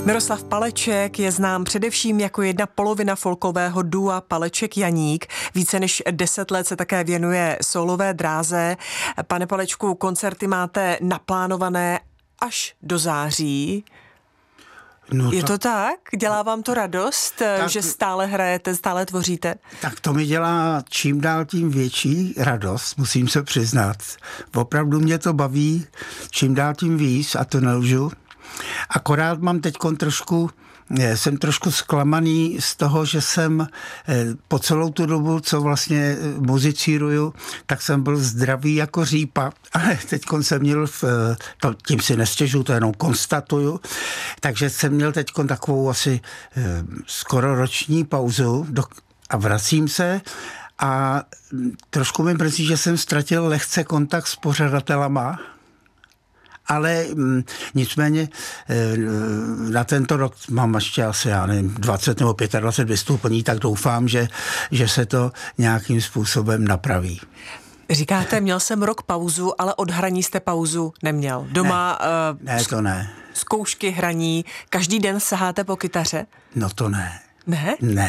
Miroslav Paleček je znám především jako jedna polovina folkového dua Paleček Janík. Více než 10 let se také věnuje solové dráze. Pane Palečku, koncerty máte naplánované až do září. No, je to tak? Dělá vám to radost, že stále hrajete, stále tvoříte? Tak to mi dělá čím dál tím větší radost, musím se přiznat. Opravdu mě to baví čím dál tím víc, a to nelžu. Akorát mám teďkon jsem trošku zklamaný z toho, že jsem po celou tu dobu, co vlastně muzicíruju, tak jsem byl zdravý jako řípa, ale teďkon jsem měl, tím si nestěžuju, to jenom konstatuju, takže jsem měl teďkon takovou asi skoro roční pauzu a vracím se a trošku mi mrzí, že jsem ztratil lehce kontakt s pořadatelama, ale nicméně na tento rok mám ještě asi, 20 nebo 25 vystoupení, tak doufám, že se to nějakým způsobem napraví. Říkáte, měl jsem rok pauzu, ale od hraní jste pauzu neměl. Doma Ne, to ne. Zkoušky hraní, každý den saháte po kytaře? No to ne. Ne? Ne.